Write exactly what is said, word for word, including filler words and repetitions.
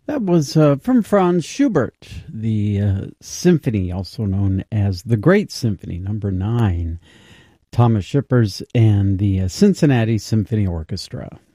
That was uh, from Franz Schubert, the uh, symphony, also known as the Great Symphony, number nine. Thomas Shippers and the uh, Cincinnati Symphony Orchestra.